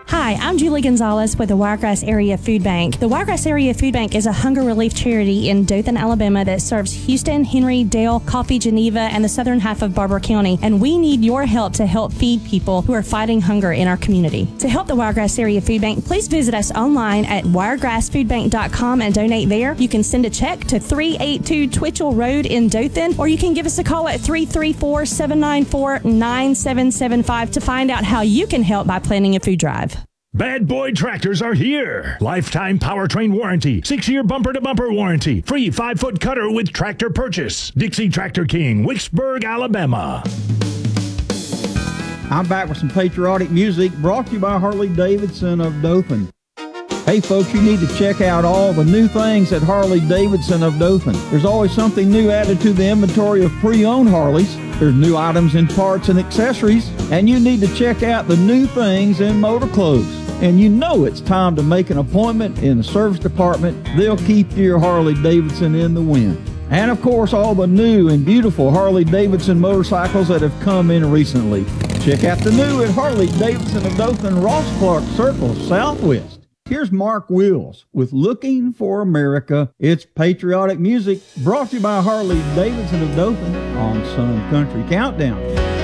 Hi, I'm Julie Gonzalez with the Wiregrass Area Food Bank. The Wiregrass Area Food Bank is a hunger relief charity in Dothan, Alabama that serves Houston, Henry, Dale, Coffee, Geneva, and the southern half of Barber County. And we need your help to help feed people who are fighting hunger in our community. To help the Wiregrass Area Food Bank, please visit us online at wiregrassfoodbank.com and donate there. You can send a check to 382 Twitchell Road in Dothan, or you can give us a call at 334-794-9775 to find out how you can help by planning a food drive. Bad Boy Tractors are here. Lifetime powertrain warranty, 6-year bumper-to-bumper warranty, free 5-foot cutter with tractor purchase. Dixie Tractor King, Wicksburg, Alabama. I'm back with some patriotic music brought to you by Harley-Davidson of Dothan. Hey folks, you need to check out all the new things at Harley-Davidson of Dothan. There's always something new added to the inventory of pre-owned Harleys. There's new items in parts and accessories, and you need to check out the new things in motor clothes. And you know it's time to make an appointment in the service department. They'll keep your Harley-Davidson in the wind. And of course, all the new and beautiful Harley-Davidson motorcycles that have come in recently. Check out the new at Harley-Davidson of Dothan, Ross Clark Circle, Southwest. Here's Mark Wills with Looking for America. It's patriotic music brought to you by Harley-Davidson of Dothan on Sun Country Countdown.